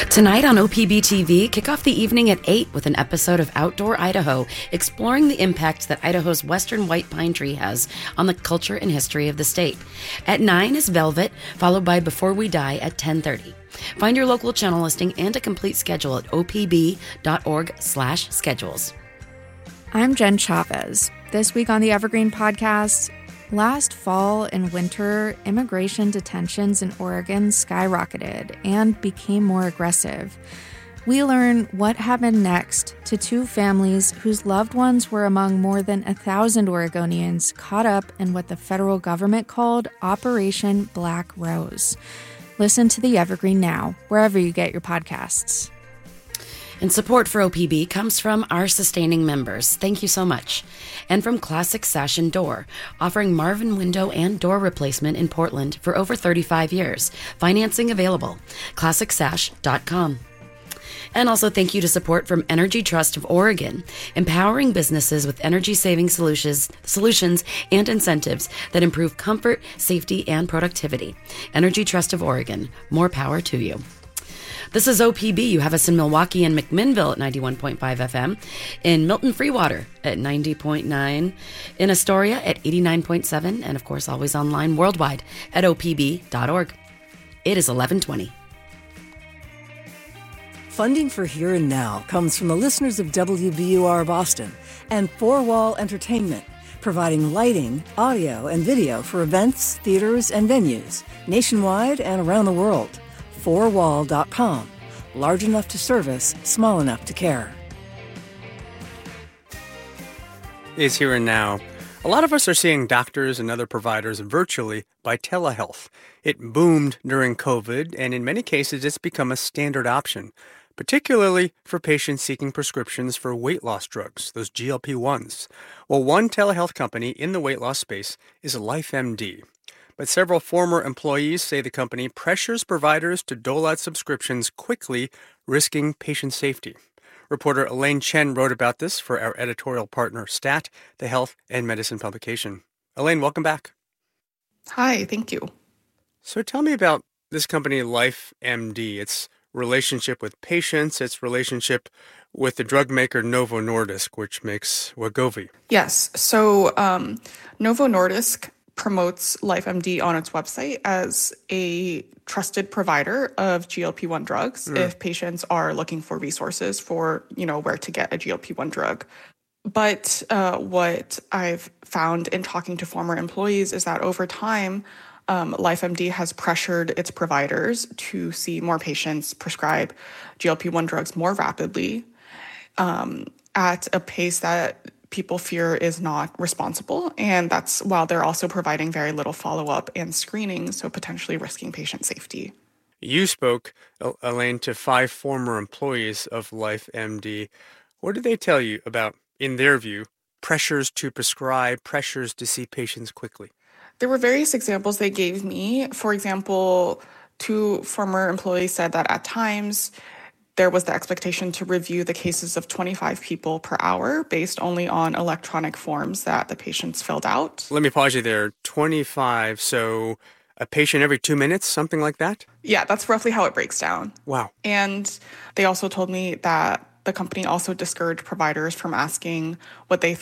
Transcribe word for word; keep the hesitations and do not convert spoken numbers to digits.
Tonight on O P B T V, kick off the evening at eight with an episode of Outdoor Idaho, exploring the impact that Idaho's western white pine tree has on the culture and history of the state. At nine is Velvet, followed by Before We Die at ten thirty. Find your local channel listing and a complete schedule at opb.org slash schedules. I'm Jen Chavez. This week on the Evergreen Podcast, last fall and winter, immigration detentions in Oregon skyrocketed and became more aggressive. We learn what happened next to two families whose loved ones were among more than a thousand Oregonians caught up in what the federal government called Operation Black Rose. Listen to the Evergreen now, wherever you get your podcasts. And support for O P B comes from our sustaining members. Thank you so much. And from Classic Sash and Door, offering Marvin window and door replacement in Portland for over thirty-five years. Financing available. classic sash dot com. And also thank you to support from Energy Trust of Oregon, empowering businesses with energy-saving solutions, solutions and incentives that improve comfort, safety, and productivity. Energy Trust of Oregon, more power to you. This is O P B. You have us in Milwaukee and McMinnville at ninety-one point five F M, in Milton Freewater at ninety point nine, in Astoria at eighty-nine point seven, and of course always online worldwide at O P B dot org. It is eleven twenty. Funding for Here and Now comes from the listeners of W B U R Boston and Four Wall Entertainment, providing lighting, audio, and video for events, theaters, and venues nationwide and around the world. four wall dot com. Large enough to service, small enough to care. Is Here and Now. A lot of us are seeing doctors and other providers virtually by telehealth. It boomed during COVID, and in many cases it's become a standard option, particularly for patients seeking prescriptions for weight loss drugs, those G L P ones. Well, one telehealth company in the weight loss space is LifeMD. But several former employees say the company pressures providers to dole out subscriptions quickly, risking patient safety. Reporter Elaine Chen wrote about this for our editorial partner, STAT, the health and medicine publication. Elaine, welcome back. Hi, thank you. So tell me about this company, LifeMD, its relationship with patients, its relationship with the drug maker Novo Nordisk, which makes Wegovy. Yes, so um, Novo Nordisk promotes LifeMD on its website as a trusted provider of G L P one drugs mm. if patients are looking for resources for, you know, where to get a G L P one drug. But uh, what I've found in talking to former employees is that over time, um, LifeMD has pressured its providers to see more patients prescribe G L P one drugs more rapidly um, at a pace that people fear is not responsible. And that's while they're also providing very little follow-up and screening, so potentially risking patient safety. You spoke, Elaine, to five former employees of LifeMD. What did they tell you about, in their view, pressures to prescribe, pressures to see patients quickly? There were various examples they gave me. For example, two former employees said that at times there was the expectation to review the cases of twenty-five people per hour based only on electronic forms that the patients filled out. Let me pause you there. twenty-five, so a patient every two minutes, something like that? Yeah, that's roughly how it breaks down. Wow. And they also told me that the company also discouraged providers from asking what they